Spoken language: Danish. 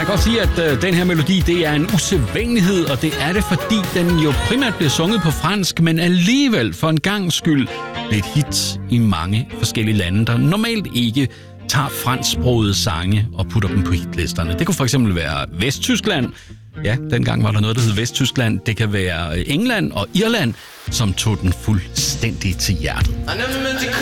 godt sige, at den her melodi, det er en usædvanlighed, og det er det, fordi den jo primært bliver sunget på fransk, men alligevel for en gangs skyld blev et hit i mange forskellige lande, der normalt ikke tager fransksprogede sange og putter dem på hitlisterne. Det kunne for eksempel være Vesttyskland. Ja, dengang var der noget, der hed Vesttyskland. Det kan være England og Irland, som tog den fuldstændig til hjertet.